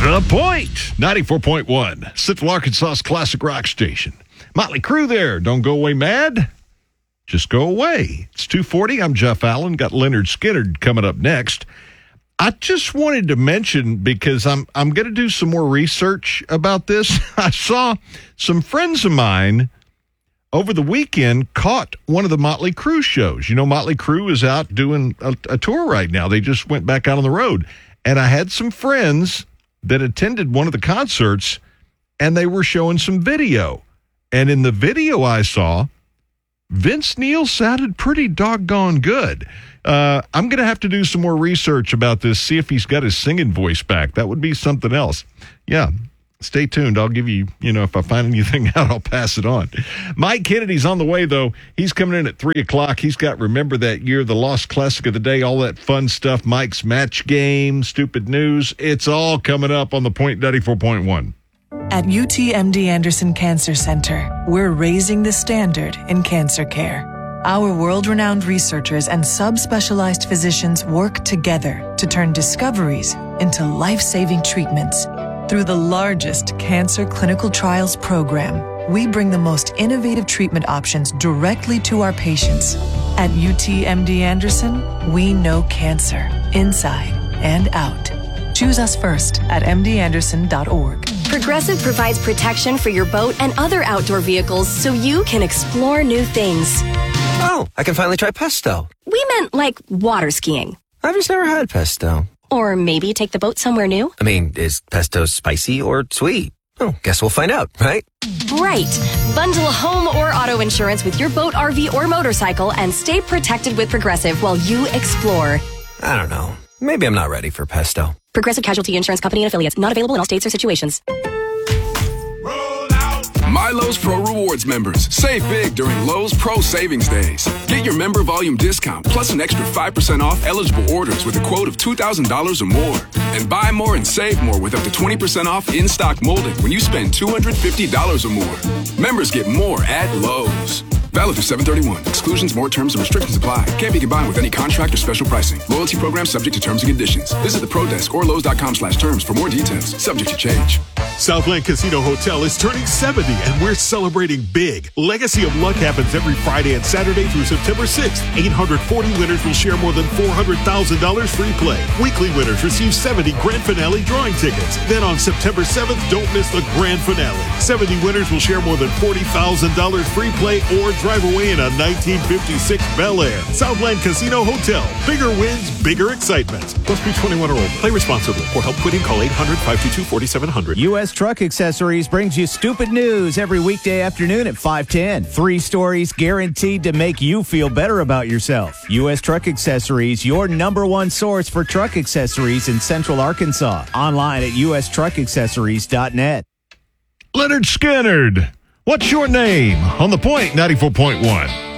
The Point, 94.1, Central Arkansas's classic rock station. Motley Crue there. Don't go away mad. Just go away. It's 2:40. I'm Jeff Allen. Got Leonard Skinner coming up next. I just wanted to mention, because I'm going to do some more research about this. I saw some friends of mine over the weekend caught one of the Motley Crue shows. You know, Motley Crue is out doing a tour right now. They just went back out on the road. And I had some friends that attended one of the concerts, and they were showing some video. And in the video I saw, Vince Neil sounded pretty doggone good. I'm going to have to do some more research about this, see if he's got his singing voice back. That would be something else. Yeah, stay tuned. I'll give you, if I find anything out, I'll pass it on. Mike Kennedy's on the way, though. He's coming in at 3 o'clock. He's got Remember That Year, the Lost Classic of the Day, all that fun stuff, Mike's Match Game, Stupid News. It's all coming up on The Point 94.1. At UTMD Anderson Cancer Center, we're raising the standard in cancer care. Our world-renowned researchers and subspecialized physicians work together to turn discoveries into life-saving treatments. Through the largest cancer clinical trials program, we bring the most innovative treatment options directly to our patients. At UTMD Anderson, we know cancer inside and out. Choose us first at mdanderson.org. Progressive provides protection for your boat and other outdoor vehicles so you can explore new things. Oh, I can finally try pesto. We meant like water skiing. I've just never had pesto. Or maybe take the boat somewhere new. I mean, is pesto spicy or sweet? Oh, guess we'll find out, right? Right. Bundle home or auto insurance with your boat, RV, or motorcycle and stay protected with Progressive while you explore. I don't know. Maybe I'm not ready for pesto. Progressive Casualty Insurance Company and Affiliates. Not available in all states or situations. MyLowe's Pro Rewards members. Save big during Lowe's Pro Savings Days. Get your member volume discount plus an extra 5% off eligible orders with a quote of $2,000 or more. And buy more and save more with up to 20% off in-stock molding when you spend $250 or more. Members get more at Lowe's. Valid through 7/31. Exclusions, more terms, and restrictions apply. Can't be combined with any contract or special pricing. Loyalty program subject to terms and conditions. Visit the Pro Desk or Lowe's.com/terms for more details. Subject to change. Southland Casino Hotel is turning 70, and we're celebrating big. Legacy of Luck happens every Friday and Saturday through September 6th. 840 winners will share more than $400,000 free play. Weekly winners receive 70 grand finale drawing tickets. Then on September 7th, don't miss the grand finale. 70 winners will share more than $40,000 free play or drive away in a 1956 Bel Air. Southland Casino Hotel. Bigger wins, bigger excitement. Must be 21 or older. Play responsibly. For help quitting, call 800-522-4700. U.S. Truck Accessories brings you Stupid News every weekday afternoon at 5:10. 3 stories guaranteed to make you feel better about yourself. U.S. Truck Accessories, your #1 source for truck accessories in Central Arkansas. Online at ustruckaccessories.net. Leonard Skinner. What's your name? On The Point 94.1.